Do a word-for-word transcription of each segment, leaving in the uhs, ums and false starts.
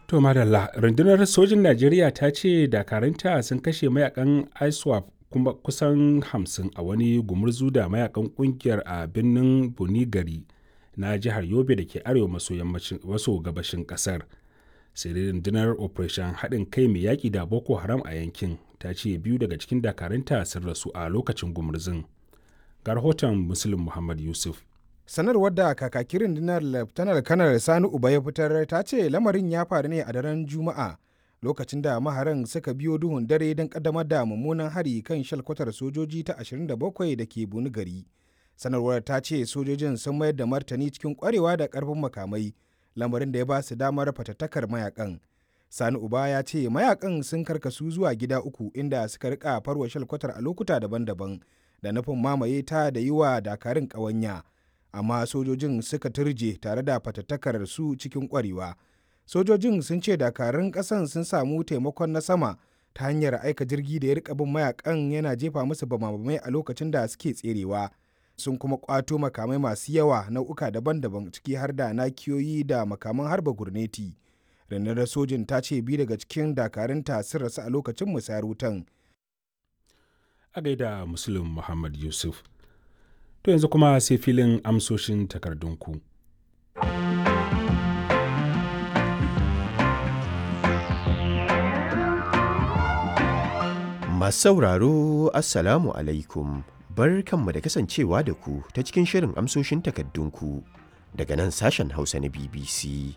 To madalla, rundunar sojin Najeriya ta ce dakarunta sun kashe mayakan ISWAP kuma kusan hamsin a wani gumurzu da mayakan kungiyar a birnin Bunigari na jihar Yobe da ke arewa maso maso gabashin kasar. Sai dai rundunar Operation haɗin kai mai yaƙi da Boko Haram a yankin ta ce biyu daga cikin dakarunta sun rasu a lokacin gumurzun. Ga rahoton Muslim Muhammad Yusuf. Sanarwar da kakakin rundunar Laftanar Kanar Sani Uba ya fitar ta ce lamarin ya faru ne a daren Juma'a lokacin da maharan suka biyo duhun dare don kaddamar da mummunan hari kan shalkwatar sojoji ta ashirin da bakwai da ke Bunigari. Sanarwar ta ce sojojin sun mayar da martani cikin kwarewa da karfin makamai, lamarin da ya ba su damar fatattakar mayakan. Sani Uba ya ce mayakan sun karkasu zuwa gida uku inda suka rika farwa shalkwatar a lokuta daban-daban da nufin mamaye ta da yi wa dakarun ƙawanya. Amma sojojin suka turje tare da fatattakar su cikin kwarewa. Sojojin sun ce dakarun ƙasan sun samu taimakon na sama ta hanyar aika jirgi da ya rika bin mayakan yana jefa musu bamabamai a lokacin da suke tserewa. Sun kuma kwato makamai masu yawa nau'uka daban-daban ciki har da nakiyoyi da makaman harba gurneti. Rundunar sojin ta ce biyu daga cikin dakarunta sun rasu a lokacin musayar wutan. A gaida Muslim Muhammad Yusuf. To yanzu kuma sai filin amsoshin takardunku. Masu sauraro, Assalamu alaikum. Barkanmu da kasancewa da ku ta cikin shirin amsoshin takardunku daga nan sashen Hausa na B B C.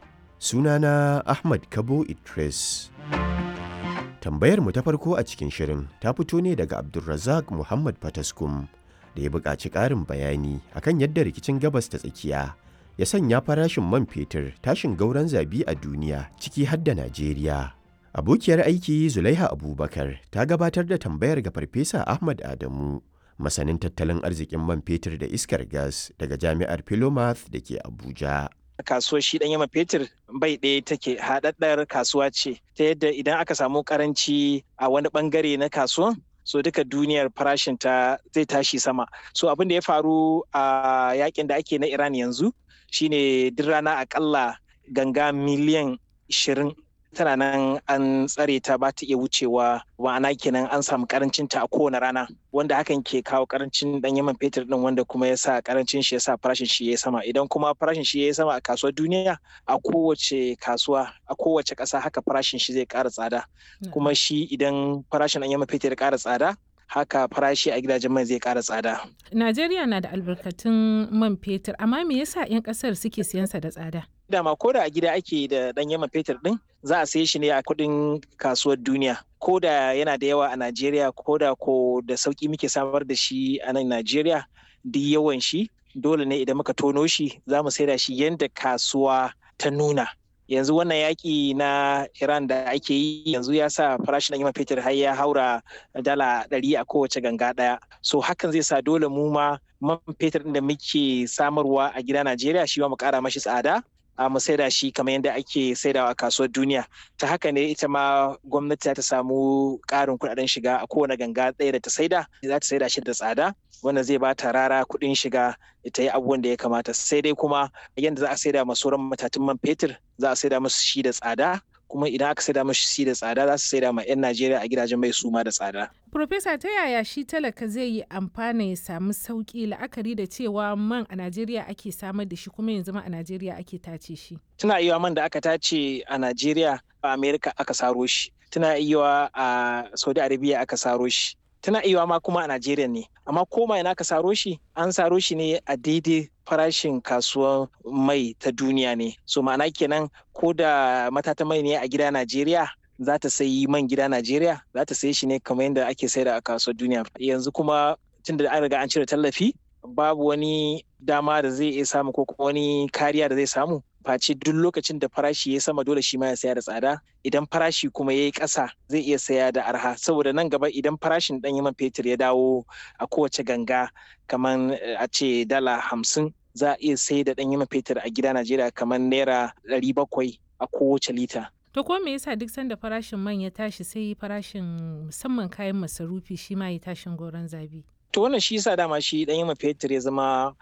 Sunana Ahmad Kabo Idris. Tambayarmu ta farko a cikin shirin ta fito ne daga Abdulrazak Muhammad Fataskum, da ya buƙaci ƙarin bayani akan yadda rikicin gabas ta tsakiya ya sanya farashin man fetur tashin gauran zabi a duniya ciki har da Najeriya. Abokiyar aiki Zulaiha Abubakar ta gabatar da tambayar ga Farfesa Ahmad Adamu, masanin tattalin arzikin man fetur da iskar gas daga Jami'ar Philomath da ke Abuja. Kasuwar shi ɗanyen man fetur bai ɗaya take, haɗaɗɗar kasuwa ce ta yadda idan aka samu karanci a wani ɓangare na kasuwan, so duka duniyar farashin ta zai tashi sama. So abin da ya faru a yakin da ake na Iran yanzu shine duk rana akalla ganga miliyan ishirin tana nan an tsare ta ba ta iya wucewa, ma'ana kenan an samu karancin ta a kowane rana, wanda hakan ke kawo karancin ɗanyen man fetur din, wanda kuma ya sa karancin shi ya sa farashin shi ya sama. Idan kuma farashin shi ya sama a kasuwar duniya, a kowace kasuwa a kowace ƙasa haka farashin shi zai ƙara tsada. Kuma shi idan farashin ɗanyen man fetur ya ƙara tsada, haka farashi a gidajen mai zai ƙara tsada. Najeriya na da albarkatun man fetur, amma me yasa 'yan ƙasar suke siyansa da tsada? Dama ko da a gida ake da ɗanyen man fetur ɗin, za a saye shi ne a kuɗin kasuwar duniya. Ko da yana da yawa a Najeriya, ko da ko da sauƙi muke samar da shi a nan Najeriya, duk yawan shi dole ne idan muka tono shi za mu saida shi yadda kasuwa ta nuna. Yanzu wannan yaƙi na Iran da ake yi yanzu ya sa farashin ɗanyen man fetur har ya haura dala ɗari a kowace ganga ɗaya. So hakan zai sa dole mu ma man fetur da muke samarwa a gida Najeriya shi ma mu ƙara mashi tsada, a mu saida shi kamar yadda ake saidawa a kasuwar duniya. Ta haka ne ita ma gwamnati ta samu ƙarin kuɗaɗen shiga a kowane ganga ɗaya da ta saida, za ta saida shi da tsada, wanda zai ba ta rara kuɗin shiga ta yi abubuwan da ya kamata. Sai dai kuma yadda za a saida ma sauran matatun man fetur, za a saida musu shi da tsada, kuma idan aka saida musu shi da tsada za su saida ma 'yan Najeriya a gidajen mai suma da tsada. Profesa, ta yaya shi talaka zai yi amfana ya samu sauƙi la'akari da cewa man a Najeriya ake samar da shi kuma yanzu ma a Najeriya ake tace shi? Tana iya man da aka tace a Najeriya a Amerika aka saro shi. Tana iya a Saudi Arabia aka saro shi. Tana iya ma kuma a Najeriya ne. Amma koma ina aka saro shi, an saro shi ne a daidai farashin kasuwar mai ta duniya ne. So ma'ana kenan ko da matatan mai ne a gida Najeriya, za ta sayi man gida Najeriya, za ta sayi shi ne kamar yadda ake saida a kasuwar duniya. Yanzu kuma tun da an riga an cire tallafi, babu wani dama da zai iya samu ko kuma wani kariya da zai samu. Face duk lokacin da farashi ya sama dole shi ma ya saya da tsada, idan farashi kuma ya yi ƙasa zai iya saya da arha. Saboda nan gaba idan farashin ɗanyen man fetur ya dawo a kowace ganga kamar a ce dala hamsin, za a iya sai da ɗanyen man fetur a gida Najeriya kamar naira ɗari bakwai a kowace lita. To ko me yasa duk sanda farashin man ya tashi sai farashin musamman kayan masarufi shi ma ya tashin goron zabi? To wannan shi yasa dama shi ɗanyen man fetur ya zama